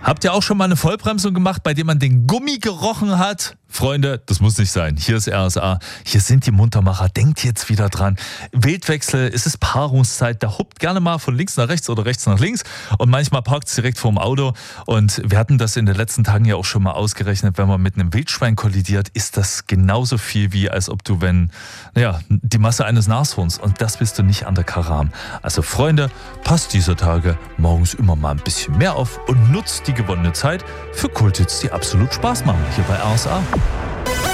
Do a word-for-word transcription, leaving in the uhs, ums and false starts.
Habt ihr auch schon mal eine Vollbremsung gemacht, bei der man den Gummi gerochen hat? Freunde, das muss nicht sein. Hier ist R S A. Hier sind die Muntermacher. Denkt jetzt wieder dran. Wildwechsel, es ist Paarungszeit. Da huppt gerne mal von links nach rechts oder rechts nach links. Und manchmal parkt es direkt vorm Auto. Und wir hatten das in den letzten Tagen ja auch schon mal ausgerechnet. Wenn man mit einem Wildschwein kollidiert, ist das genauso viel wie als ob du, wenn, naja, die Masse eines Nashorns. Und das bist du nicht an der Karam. Also Freunde, passt dieser Tage morgens immer mal ein bisschen mehr auf und nutzt die gewonnene Zeit für Kulthits, die absolut Spaß machen. Hier bei R S A.